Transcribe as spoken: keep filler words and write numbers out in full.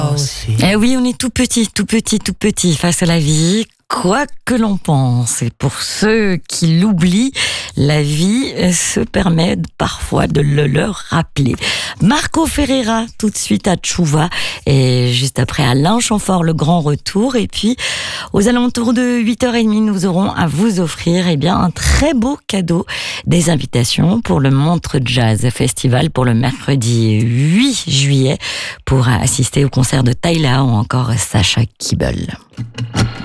aussi. Eh oui, on est tout petit, tout petit, tout petit face à la vie. Quoi que l'on pense, et pour ceux qui l'oublient, la vie se permet parfois de le leur rappeler. Marco Ferreira, tout de suite à Tchouva, et juste après Alain Chamfort, le grand retour. Et puis, aux alentours de huit heures trente, nous aurons à vous offrir eh bien, un très beau cadeau, des invitations pour le Montreux Jazz Festival pour le mercredi huit juillet, pour assister au concert de Tyla ou encore Sacha Kibble.